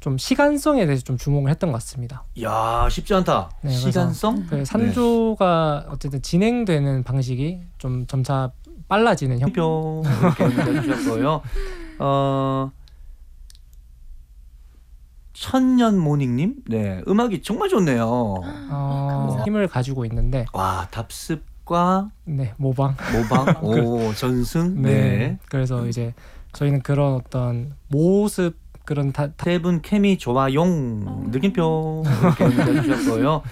좀 시간성에 대해서 좀 주목을 했던 것 같습니다. 야, 쉽지 않다. 네, 시간성? 그 산조가 어쨌든 진행되는 방식이 좀 점차 빨라지는 뿅 이렇게 해주셨고요. 천년 모닝님, 네, 음악이 정말 좋네요. 힘을 가지고 있는데 와, 답습과 네, 모방. 오, 전승. 네. 네. 그래서 이제 저희는 그런 어떤 모습 그런 세분 케미 좋아용 느낌표 이렇게 해주셨고요.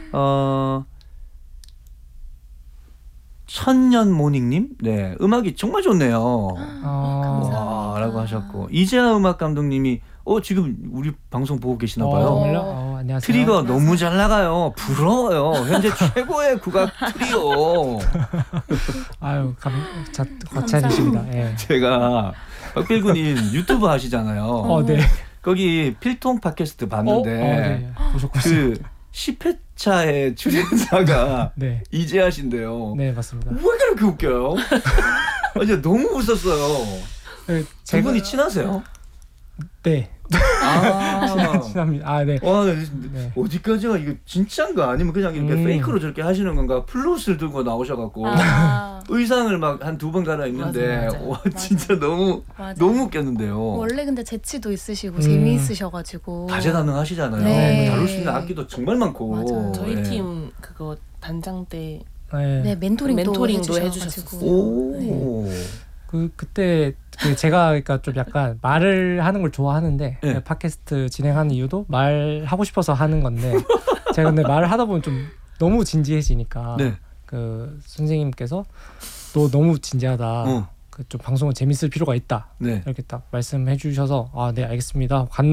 천년 모닝님, 네, 음악이 정말 좋네요. 와, 라고 하셨고, 이재하 음악 감독님이 지금 우리 방송 보고 계시나 봐요. 안녕하세요. 트리거 너무 잘 나가요. 부러워요. 현재 최고의 국악 트리오. 아유, 과찬이십니다. 예. 제가 박필군님 유튜브 하시잖아요. 네. 거기 필통 팟캐스트 봤는데 네. 보셨군요. 그 10회차의 출연자가 네. 이재하신데요. 네, 맞습니다. 왜 그렇게 웃겨요? 진짜 너무 웃었어요. 두 분이 친하세요? 네. 친합니다. 네. 와, 네. 어디까지가 이거 진짜인가 아니면 그냥 이렇게 페이크로 저렇게 하시는 건가? 플룻을 들고 나오셔갖고 의상을 막 한 2번 갈아입는데 와, 진짜 너무 웃겼는데요. 원래 근데 재치도 있으시고 재미있으셔가지고 다재다능하시잖아요. 네. 다룰 수 있는 악기도 정말 많고. 맞아요. 저희 팀 그거 단장 때 네, 멘토링도 해주셨어요. 오. 그때 제가 그러니까 좀 약간 말을 하는 걸 좋아하는데 네. 팟캐스트 진행하는 이유도 말하고 싶어서 하는 건데 제가 근데 말을 하다 보면 좀 너무 진지해지니까 네. 그 선생님께서 너 너무 진지하다. 그 좀 방송은 재밌을 필요가 있다. 네. 이렇게 딱 말씀해 주셔서 네, 알겠습니다.